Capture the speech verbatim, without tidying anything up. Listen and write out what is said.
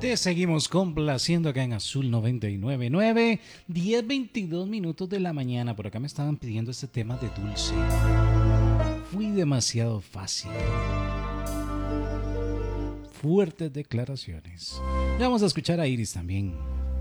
Te seguimos complaciendo acá en Azul noventa y nueve punto nueve, diez veintidós minutos de la mañana. Por acá me estaban pidiendo este tema de Dulce. Fui demasiado fácil. Fuertes declaraciones. Ya vamos a escuchar a Iris también.